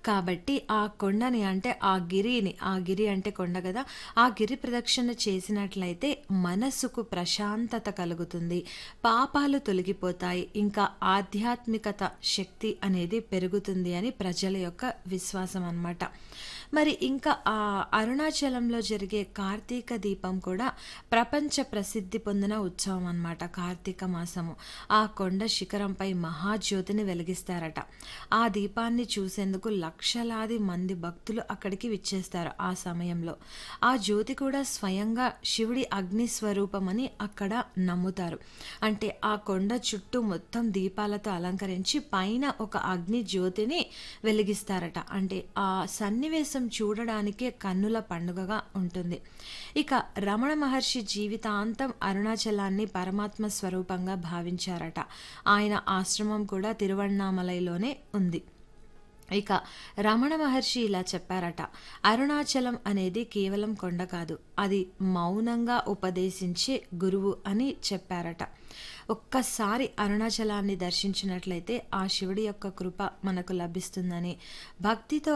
కాబట్టి ఆ కొండని అంటే ఆ గిరి అంటే కొండ గదా! ఆ గిరి ప్రదక్షిణ చేసినట్లయితే మనసుకు ప్రశాంతత కలుగుతుంది. పాపాలు తొలగిపోతాయి. ఇంకా ఆధ్యాత్మికత శక్తి అనేది పెరుగుతుంది అని ప్రజల యొక్క విశ్వాసం అన్నమాట. మరి ఇంకా అరుణాచలంలో జరిగే కార్తీక దీపం కూడా ప్రపంచ ప్రసిద్ధి పొందిన ఉత్సవం అన్నమాట. కార్తీక మాసము. ఆ కొండ శిఖరంపై మహాజ్యోతిని వెలిగిస్తారట. ఆ దీపాన్ని చూసేందుకు లక్షలాది మంది భక్తులు అక్కడికి విచ్చేస్తారు ఆ సమయంలో. ఆ జ్యోతి కూడా స్వయంగా శివుడి అగ్ని స్వరూపమని అక్కడ నమ్ముతారు. అంటే ఆ కొండ చుట్టూ మొత్తం దీపాలతో అలంకరించి పైన ఒక అగ్ని జ్యోతిని వెలిగిస్తారట. అంటే ఆ సన్నివేశం చూడడానికే కన్నుల పండుగగా ఉంటుంది. ఇక రమణ మహర్షి జీవితాంతం అరుణాచలాన్ని పరమాత్మ స్వరూపంగా భావించారట. ఆయన ఆశ్రమం కూడా తిరువణ్ణామలైలోనే ఉంది. ఇక రమణ మహర్షి ఇలా చెప్పారట, అరుణాచలం అనేది కేవలం కొండ కాదు, అది మౌనంగా ఉపదేశించే గురువు అని చెప్పారట. ఒక్కసారి అరుణాచలాన్ని దర్శించినట్లయితే ఆ శివుడి యొక్క కృప మనకు లభిస్తుందని, భక్తితో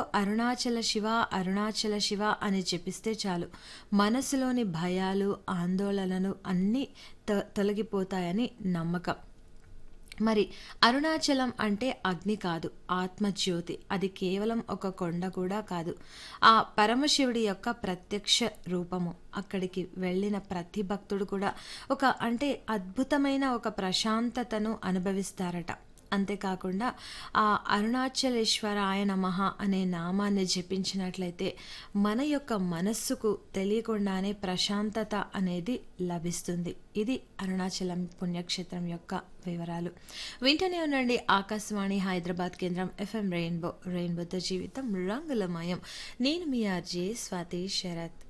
అరుణాచల శివ అని జపిస్తే చాలు మనసులోని భయాలు ఆందోళనలు అన్నీ తొలగిపోతాయని నమ్మకం. మరి అరుణాచలం అంటే అగ్ని కాదు, ఆత్మజ్యోతి. అది కేవలం ఒక కొండ కూడా కాదు, ఆ పరమశివుడి యొక్క ప్రత్యక్ష రూపము. అక్కడికి వెళ్ళిన ప్రతి భక్తుడు కూడా అంటే అద్భుతమైన ఒక ప్రశాంతతను అనుభవిస్తారట. అంతేకాకుండా ఆ అరుణాచలేశ్వరాయ నమః అనే నామాన్ని జపించినట్లయితే మన యొక్క మనస్సుకు తెలియకుండానే ప్రశాంతత అనేది లభిస్తుంది. ఇది అరుణాచలం పుణ్యక్షేత్రం యొక్క వివరాలు. వింటూనే ఉండండి ఆకాశవాణి హైదరాబాద్ కేంద్రం FM రెయిన్బోతో జీవితం రంగులమయం. నేను మీ ఆర్జే స్వాతి శరత్.